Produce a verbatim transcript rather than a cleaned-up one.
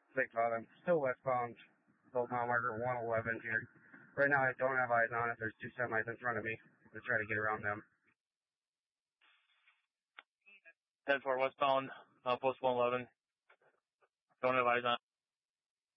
Big Father. I'm still westbound, Old mile marker one eleven here. Right now I don't have eyes on it. There's two semis in front of me. I'm going to try to get around them. ten four westbound, uh, post one eleven. Don't have eyes on